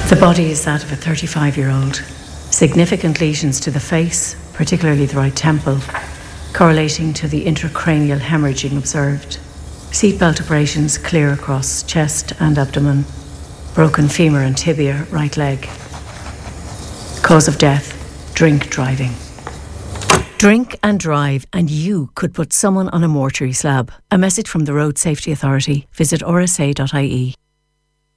The body is that of a 35-year-old. Significant lesions to the face, particularly the right temple, correlating to the intracranial hemorrhaging observed. Seatbelt abrasions clear across chest and abdomen. Broken femur and tibia, right leg. Cause of death, drink driving. Drink and drive and you could put someone on a mortuary slab. A message from the Road Safety Authority. Visit rsa.ie.